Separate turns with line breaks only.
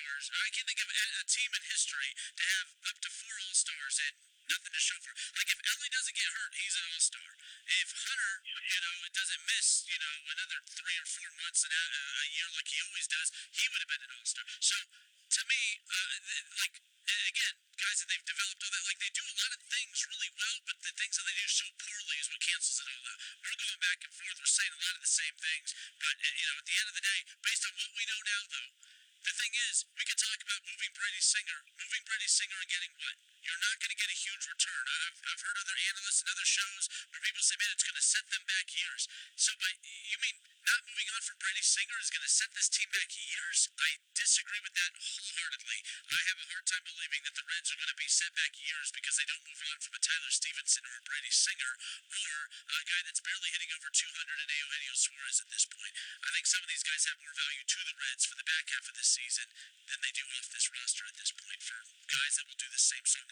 All-Stars. I can't think of a team in history to have up to 4 All-Stars and nothing to show for it. Like if Ellie doesn't get hurt, he's an All-Star. If Hunter, it doesn't miss, another 3 or 4 months a year like he always does, he would have been an All-Star. So to me, and again, guys that they've developed all that, like they do a lot of things really well, but the things that they do so poorly is what cancels it all out. We're going back and forth. We're saying a lot of the same things, but at the end of the day, based on what we know now, though, the thing is, we can talk about moving Brady Singer and getting what? You're not going to get a huge return. I've heard other analysts and other shows where people say, man, it's going to set them back years. So, you mean not moving on from Brady Singer is going to set this team back years? I disagree with that wholeheartedly. I have a hard time believing that the Reds are going to be set back years because they don't move on from a Tyler Stevenson or a Brady Singer or a guy that's barely hitting over 200 in Eugenio Suarez at this point. I think some of these guys have more value to the Reds for the back half of this season than they do off this roster at this point for guys that will do the same song